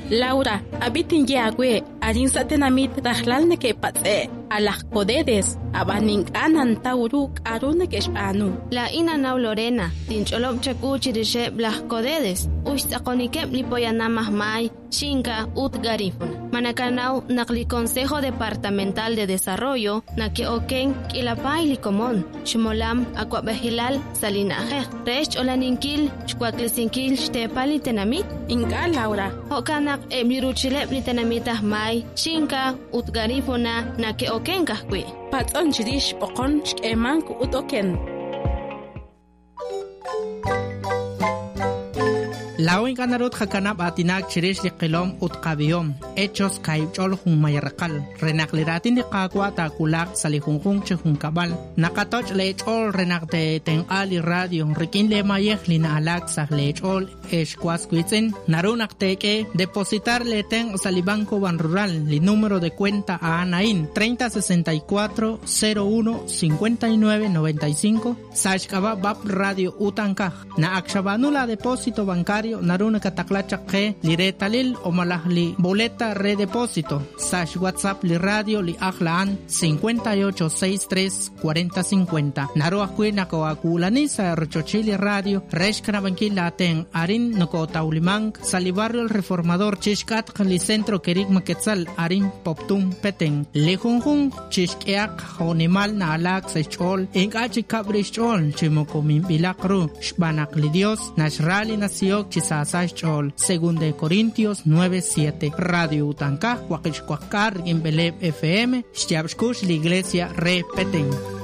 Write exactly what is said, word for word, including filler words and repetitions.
Laura, abitin yagwe, arin satenamit dahlal que pate, a las codedes, abanin anan tauruk arune que anu. La ina nau Lorena, tincholop chakuchi de blas codedes, ustakonike lipoyanamah mai, shinka ut garifun. Manakanau nakli Consejo Departamental de Desarrollo, nake oken kilapay likomon, shmolam akwabehilal salinaje, rech olaninkil, chkwaklissinkil shtepali tenamit. Inga Laura. Hokanak ebliruchilep ni tenamitah mai, shinka ut garifuna nake oken kahkwi. Patson chidish pokon shkeman ku ut oken. Lawin kanarut hakanap atinak chirish li qilom ut qabiyom hechos kaychol hun mayarqal renakliratin li qaqwa ta kulak salihunjun chhun kabal nakatoch lechol renakte tenqali radio rikin le mayeh lina alak sah lechol eshkwas kuitzen narunak teke depositar le ten salibanco ban rural li número de cuenta a Anain treinta sesenta y cuatro cero uno cincuenta y nueve noventa y cinco sashkaba bab radio utankaj na akshabanula depósito bancario naruna kataklacha ke liretalil o malahli boleta redepósito sash WhatsApp li radio li ahlaan cincuenta y ocho sesenta y tres cuarenta cincuenta naru akwina ko akulani sa rochochili radio reshkana bankila ten arin noko taulimang sali barrio el reformador chishkat li centro kerik maketzal arin poptum peteng lejunjun chishkeak honimal na alak sechol enkachi kabrishol chimoko mimbilakru shbanak li dios nashrali nasiok Sasachol, según de Corintios nueve siete. Radio Utankaj, Huaquichcuacar, Gimbeleb F M, Xyabshkush, la iglesia repeten.